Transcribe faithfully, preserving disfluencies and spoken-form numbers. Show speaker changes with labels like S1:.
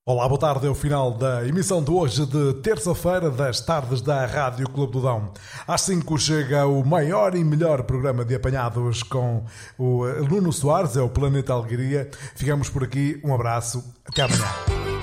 S1: Olá, boa tarde. É o final da emissão de hoje de terça-feira das tardes da Rádio Clube do Dão. Às cinco chega o maior e melhor programa de apanhados com o Nuno Soares, é o Planeta Alegria. Ficamos por aqui. Um abraço. Até amanhã.